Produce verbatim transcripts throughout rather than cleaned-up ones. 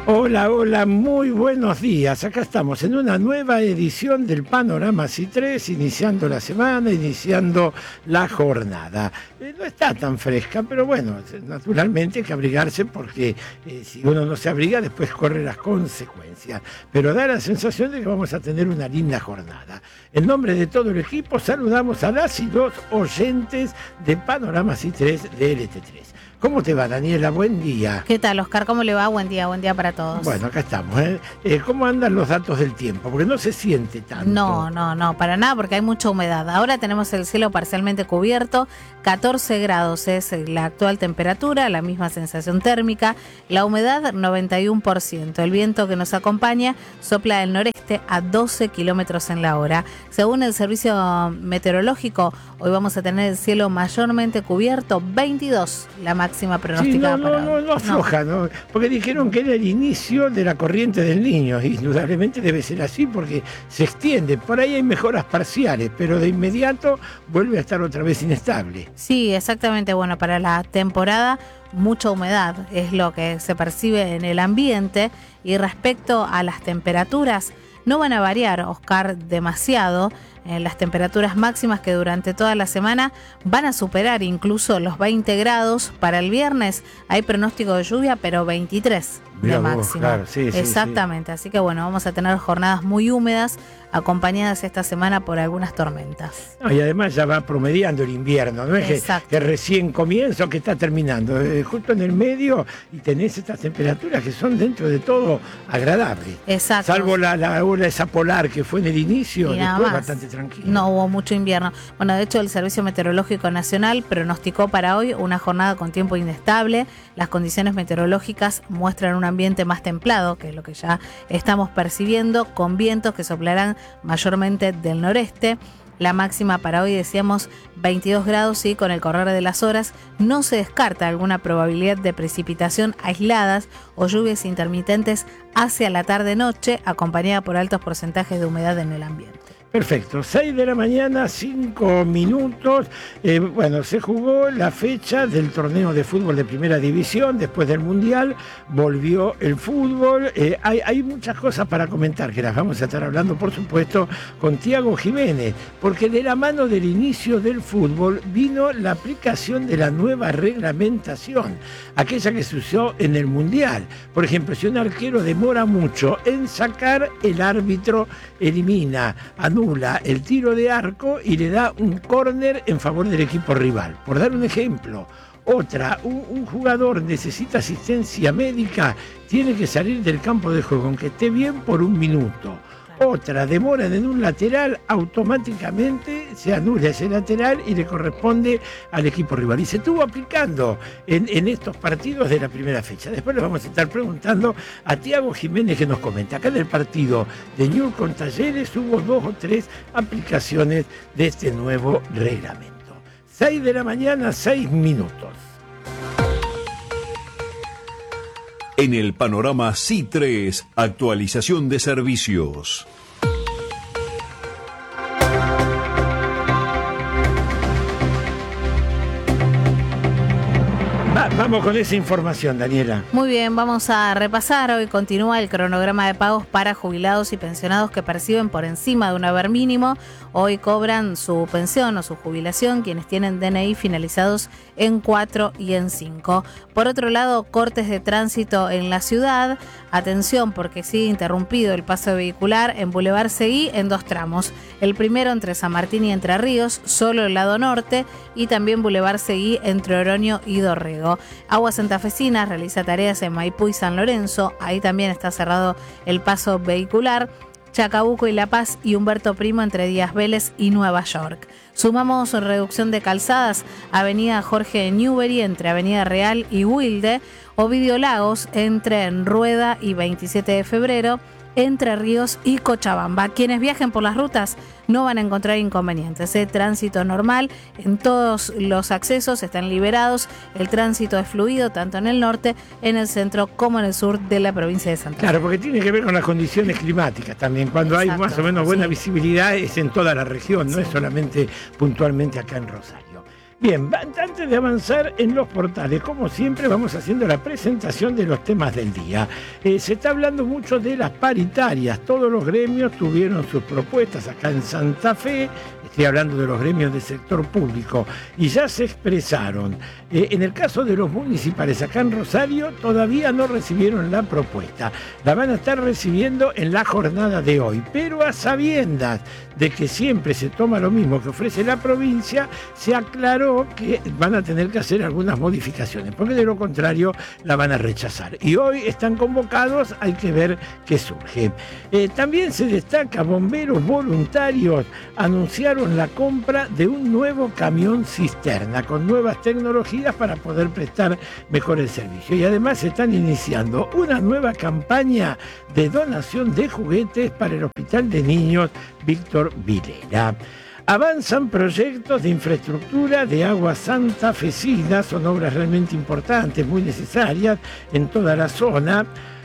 Hola, hola, muy buenos días. Acá estamos en una nueva edición del Panorama C tres, iniciando la semana, iniciando la jornada. Eh, no está tan fresca, pero bueno, naturalmente hay que abrigarse porque eh, si uno no se abriga, después corre las consecuencias. Pero da la sensación de que vamos a tener una linda jornada. En nombre de todo el equipo, saludamos a las y los oyentes de Panorama C tres de L T tres. ¿Cómo te va, Daniela? Buen día. ¿Qué tal, Oscar? ¿Cómo le va? Buen día, buen día para todos. Bueno, acá estamos. ¿eh? Eh, ¿Cómo andan los datos del tiempo? Porque no se siente tanto. No, no, no, para nada, porque hay mucha humedad. Ahora tenemos el cielo parcialmente cubierto, catorce grados es la actual temperatura, la misma sensación térmica, la humedad noventa y uno por ciento. El viento que nos acompaña sopla del noreste a doce kilómetros en la hora. Según el servicio meteorológico, hoy vamos a tener el cielo mayormente cubierto, veintidós la máxima. máxima pronosticada. Sí, no, no, no, no afloja, no. No, porque dijeron que era el inicio de la corriente del Niño, y indudablemente debe ser así porque se extiende. Por ahí hay mejoras parciales, pero de inmediato vuelve a estar otra vez inestable. Sí, exactamente. Bueno, para la temporada, mucha humedad es lo que se percibe en el ambiente, y respecto a las temperaturas, no van a variar, Oscar, demasiado. Eh, las temperaturas máximas que durante toda la semana van a superar incluso los veinte grados. Para el viernes hay pronóstico de lluvia, pero veintitrés de máxima. Claro, sí, sí, exactamente, sí. Así que bueno, vamos a tener jornadas muy húmedas acompañadas esta semana por algunas tormentas. No, y además ya va promediando el invierno, no es que, que recién comienza o que está terminando, eh, justo en el medio, y tenés estas temperaturas que son dentro de todo agradables. Exacto. Salvo la, la ola esa polar que fue en el inicio, y después bastante tranquilo. No hubo mucho invierno. Bueno, de hecho el Servicio Meteorológico Nacional pronosticó para hoy una jornada con tiempo inestable. Las condiciones meteorológicas muestran un ambiente más templado, que es lo que ya estamos percibiendo, con vientos que soplarán mayormente del noreste. La máxima para hoy, decíamos, veintidós grados, y con el correr de las horas no se descarta alguna probabilidad de precipitación aisladas o lluvias intermitentes hacia la tarde-noche, acompañada por altos porcentajes de humedad en el ambiente. Perfecto, seis de la mañana, cinco minutos. Eh, bueno, se jugó la fecha del torneo de fútbol de primera división. Después del Mundial volvió el fútbol. Eh, hay, hay muchas cosas para comentar, que las vamos a estar hablando, por supuesto, con Tiago Jiménez, porque de la mano del inicio del fútbol vino la aplicación de la nueva reglamentación, aquella que se usó en el Mundial. Por ejemplo, si un arquero demora mucho en sacar, el árbitro elimina, anula el tiro de arco y le da un córner en favor del equipo rival. Por dar un ejemplo. Otra, un, un jugador necesita asistencia médica, tiene que salir del campo de juego, aunque esté bien, por un minuto. Otra, demoran en un lateral, automáticamente se anula ese lateral y le corresponde al equipo rival. Y se estuvo aplicando en, en estos partidos de la primera fecha. Después le vamos a estar preguntando a Tiago Jiménez, que nos comenta. Acá en el partido de Newell's con Talleres hubo dos o tres aplicaciones de este nuevo reglamento. seis de la mañana, seis minutos. En el Panorama C tres, actualización de servicios. Vamos con esa información, Daniela. Muy bien, vamos a repasar. Hoy continúa el cronograma de pagos para jubilados y pensionados que perciben por encima de un haber mínimo. Hoy cobran su pensión o su jubilación quienes tienen D N I finalizados en cuatro y en cinco. Por otro lado, cortes de tránsito en la ciudad. Atención, porque sigue interrumpido el paso vehicular en Boulevard Seguí en dos tramos. El primero entre San Martín y Entre Ríos, solo el lado norte, y también Boulevard Seguí entre Oroño y Dorrego. Aguas Santafesinas realiza tareas en Maipú y San Lorenzo. Ahí también está cerrado el paso vehicular. Chacabuco y La Paz y Humberto Primo entre Díaz Vélez y Nueva York. Sumamos reducción de calzadas, Avenida Jorge Newbery entre Avenida Real y Wilde, Ovidio Lagos entre Rueda y veintisiete de febrero, Entre Ríos y Cochabamba. Quienes viajen por las rutas no van a encontrar inconvenientes. El tránsito normal en todos los accesos están liberados. El tránsito es fluido tanto en el norte, en el centro como en el sur de la provincia de Santa Fe. Claro, porque tiene que ver con las condiciones climáticas también. Cuando Exacto, hay más o menos buena sí. visibilidad es en toda la región, no sí. es solamente puntualmente acá en Rosario. Bien, antes de avanzar en los portales, como siempre, vamos haciendo la presentación de los temas del día. Eh, se está hablando mucho de las paritarias. Todos los gremios tuvieron sus propuestas acá en Santa Fe. Estoy hablando de los gremios del sector público y ya se expresaron. Eh, en el caso de los municipales acá en Rosario, todavía no recibieron la propuesta. La van a estar recibiendo en la jornada de hoy, pero a sabiendas de que siempre se toma lo mismo que ofrece la provincia, se aclaró que van a tener que hacer algunas modificaciones, porque de lo contrario la van a rechazar. Y hoy están convocados, hay que ver qué surge. Eh, también se destaca, bomberos voluntarios anunciaron la compra de un nuevo camión cisterna con nuevas tecnologías para poder prestar mejor el servicio. Y además se están iniciando una nueva campaña de donación de juguetes para el Hospital de Niños Víctor Vilera. Avanzan proyectos de infraestructura de agua santafesina, son obras realmente importantes, muy necesarias en toda la zona.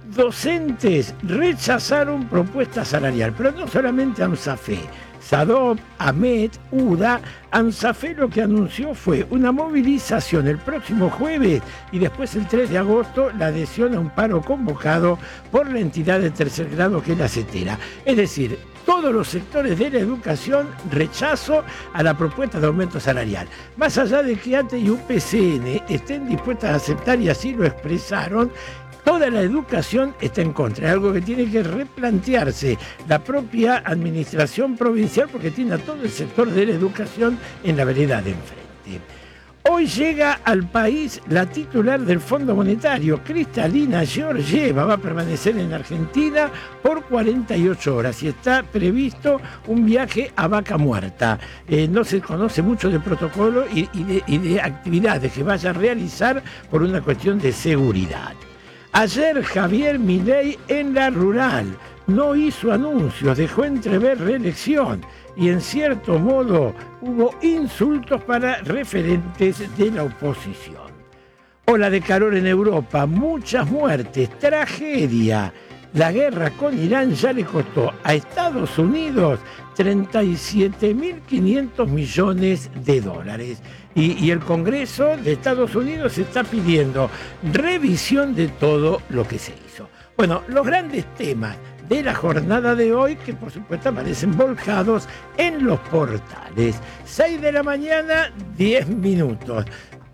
Docentes rechazaron propuesta salarial, pero no solamente AMSAFE. SADOP, AMET, UDA, AMSAFE lo que anunció fue una movilización el próximo jueves y después el tres de agosto la adhesión a un paro convocado por la entidad de tercer grado que es la CETERA. Es decir, todos los sectores de la educación rechazo a la propuesta de aumento salarial. Más allá de que A T E y U P C N estén dispuestas a aceptar y así lo expresaron, toda la educación está en contra, es algo que tiene que replantearse la propia administración provincial porque tiene a todo el sector de la educación en la vereda de enfrente. Hoy llega al país la titular del Fondo Monetario, Cristalina Georgieva, va a permanecer en Argentina por cuarenta y ocho horas y está previsto un viaje a Vaca Muerta. Eh, no se conoce mucho de protocolo y, y, de, y de actividades que vaya a realizar por una cuestión de seguridad. Ayer Javier Milei en la rural no hizo anuncios, dejó entrever reelección y en cierto modo hubo insultos para referentes de la oposición. Ola de calor en Europa, muchas muertes, tragedia. La guerra con Irán ya le costó a Estados Unidos treinta y siete mil quinientos millones de dólares. Y, y el Congreso de Estados Unidos está pidiendo revisión de todo lo que se hizo. Bueno, los grandes temas de la jornada de hoy, que por supuesto aparecen volcados en los portales. seis de la mañana, diez minutos.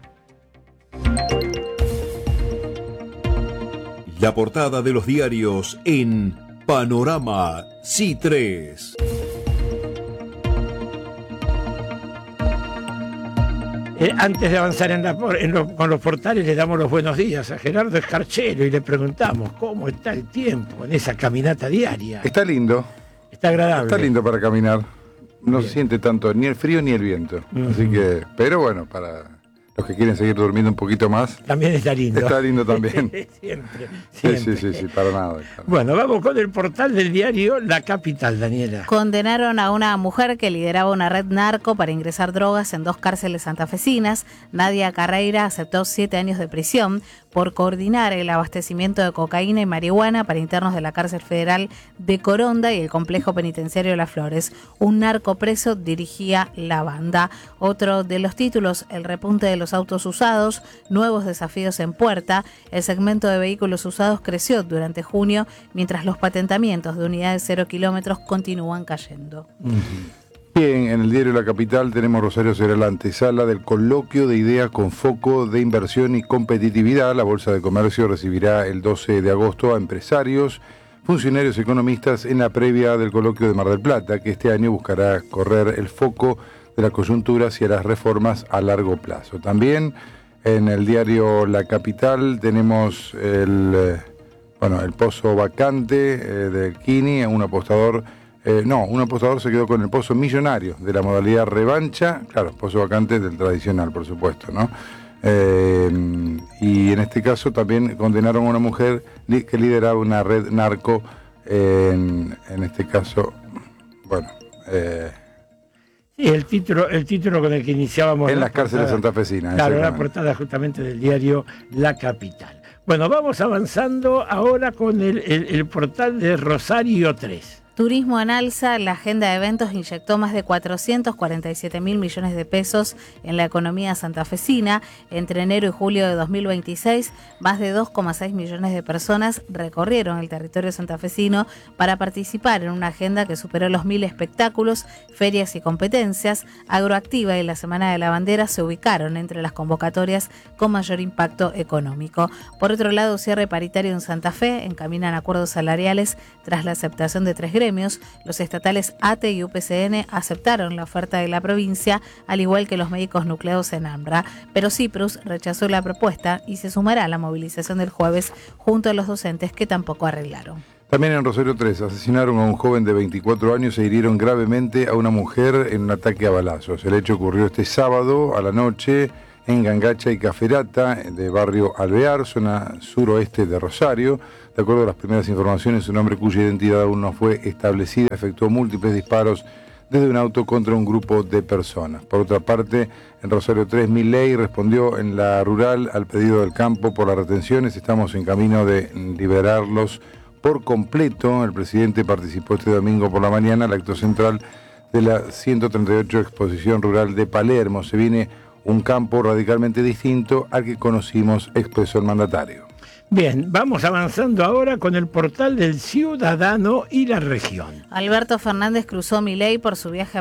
La portada de los diarios en Panorama C tres. Eh, antes de avanzar en la, en lo, con los portales, le damos los buenos días a Gerardo Escarchero y le preguntamos cómo está el tiempo en esa caminata diaria. Está lindo. Está agradable. Está lindo para caminar. No Bien. Se siente tanto ni el frío ni el viento. Uh-huh. Así que, pero bueno, para los que quieren seguir durmiendo un poquito más. También está lindo. Está lindo también. siempre, siempre. Sí, sí, sí, sí, para nada, para Bueno, vamos con el portal del diario La Capital, Daniela. Condenaron a una mujer que lideraba una red narco para ingresar drogas en dos cárceles santafesinas. Nadia Carreira aceptó siete años de prisión por coordinar el abastecimiento de cocaína y marihuana para internos de la cárcel federal de Coronda y el complejo penitenciario Las Flores. Un narco preso dirigía la banda. Otro de los títulos, el repunte de los autos usados, nuevos desafíos en puerta. El segmento de vehículos usados creció durante junio, mientras los patentamientos de unidades cero kilómetros continúan cayendo. Bien, en el diario La Capital tenemos Rosario será la antesala del coloquio de ideas con foco de inversión y competitividad. La Bolsa de Comercio recibirá el doce de agosto a empresarios, funcionarios y economistas en la previa del coloquio de Mar del Plata, que este año buscará correr el foco de la coyuntura hacia las reformas a largo plazo. También en el diario La Capital tenemos el, bueno, el pozo vacante eh, del Kini, un apostador, eh, no, un apostador se quedó con el pozo millonario de la modalidad revancha, claro, pozo vacante del tradicional, por supuesto, ¿no? Eh, y en este caso también condenaron a una mujer que lideraba una red narco, eh, en, en este caso, bueno... Eh, Sí, el título, el título con el que iniciábamos. En las cárceles santafesinas. Claro, la portada justamente del diario La Capital. Bueno, vamos avanzando ahora con el, el, el portal de Rosario tres. Turismo en alza, la agenda de eventos inyectó más de cuatrocientos cuarenta y siete mil millones de pesos en la economía santafesina. Entre enero y julio de dos mil veintiséis, más de dos coma seis millones de personas recorrieron el territorio santafesino para participar en una agenda que superó los mil espectáculos, ferias y competencias. Agroactiva y la Semana de la Bandera se ubicaron entre las convocatorias con mayor impacto económico. Por otro lado, cierre paritario en Santa Fe, encaminan acuerdos salariales tras la aceptación de tres gremios. Los estatales A T E y U P C N aceptaron la oferta de la provincia, al igual que los médicos nucleados en AMRA, pero Cyprus rechazó la propuesta y se sumará a la movilización del jueves junto a los docentes que tampoco arreglaron. También en Rosario tres asesinaron a un joven de veinticuatro años e hirieron gravemente a una mujer en un ataque a balazos. El hecho ocurrió este sábado a la noche en Gangacha y Caferata, de barrio Alvear, zona suroeste de Rosario. De acuerdo a las primeras informaciones, un hombre cuya identidad aún no fue establecida efectuó múltiples disparos desde un auto contra un grupo de personas. Por otra parte, en Rosario tres, Milei respondió en la rural al pedido del campo por las retenciones. Estamos en camino de liberarlos por completo. El presidente participó este domingo por la mañana al acto central de la ciento treinta y ocho Exposición Rural de Palermo. Se viene un campo radicalmente distinto al que conocimos, expresó el mandatario. Bien, vamos avanzando ahora con el portal del Ciudadano y la región. Alberto Fernández cruzó Milei por su viaje a